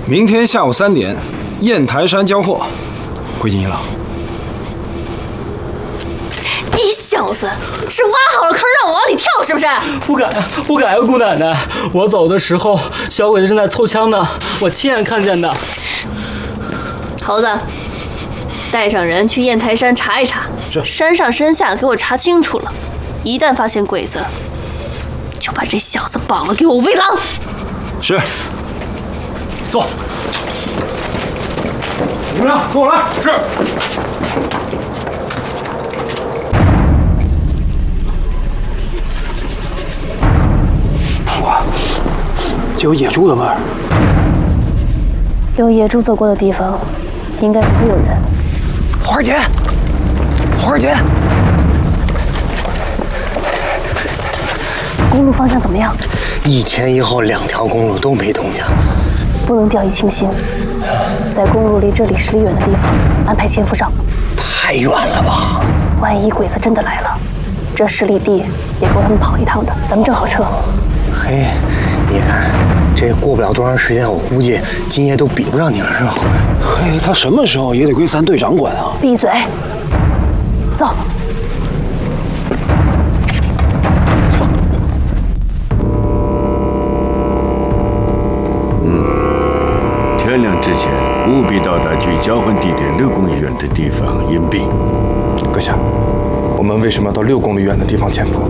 明天下午3点，雁台山交货，归进一郎。 你小子是挖好了坑让我往里跳是不是？ 不敢啊，不敢啊，姑奶奶！我走的时候，小鬼子正在凑枪呢，我亲眼看见的。 猴子，带上人去雁台山查一查， 是山上山下给我查清楚了。一旦发现鬼子，就把这小子绑了，给我喂狼。 是。走。你们俩跟我来。是。哇，就有野猪的味儿。 有野猪走过的地方，应该不会有人。 花儿姐，花儿姐， 公路方向怎么样 ？1前1后2条公路都没动静， 不能掉以轻心，在公路离这里10里远的地方安排潜伏哨。 太远了吧？ 万一鬼子真的来了，这10里地也够他们跑一趟的，咱们正好撤。 嘿，你看，这过不了多长时间，我估计今夜都比不上你了，是吧？ 嘿，他什么时候也得归3队长管啊！ 闭嘴，走。 天亮之前务必到达距交换地点6公里远的地方隐蔽。 阁下，我们为什么要到6公里远的地方潜伏？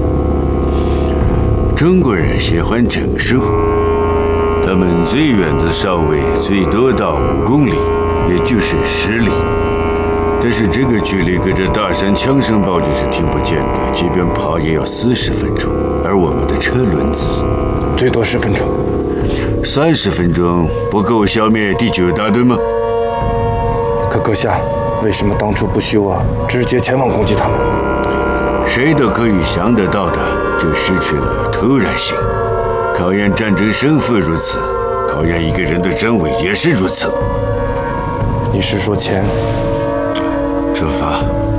中国人喜欢整数，他们最远的哨位最多到5公里，也就是10里。但是这个距离隔着大山枪声暴击是听不见的，即便跑也要40分钟。而我们的车轮子最多10分钟。 30分钟不够消灭第9大队吗？ 可阁下，为什么当初不许我直接前往攻击他们？ 谁都可以想得到的，就失去了突然性。考验战争胜负如此，考验一个人的真伪也是如此。 你是说钱？ 出发。